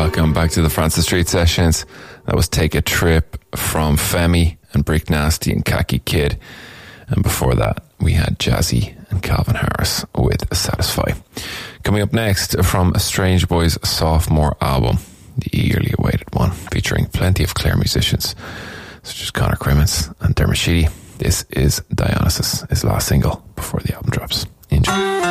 Welcome back to the Francis Street Sessions. That was Take a Trip from Femi and Brick Nasty and Khaki Kid. And before that, we had Jazzy and Calvin Harris with Satisfy. Coming up next, from Strange Boys' sophomore album, the eagerly awaited one, featuring plenty of Clare musicians, such as Conor Crimmins and Dermot Sheedy. This is Dionysus, his last single before the album drops. Enjoy.